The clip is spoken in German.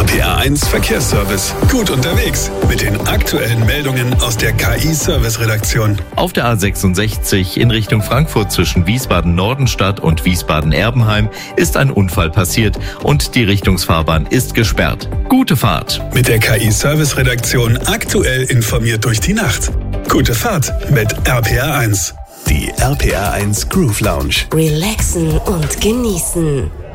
RPA1 Verkehrsservice. Gut unterwegs mit den aktuellen Meldungen aus der KI-Service-Redaktion. Auf der A66 in Richtung Frankfurt zwischen Wiesbaden-Nordenstadt und Wiesbaden-Erbenheim ist ein Unfall passiert und die Richtungsfahrbahn ist gesperrt. Gute Fahrt. Mit der KI-Service-Redaktion aktuell informiert durch die Nacht. Gute Fahrt mit RPA1. Die RPA1 Groove Lounge. Relaxen und genießen.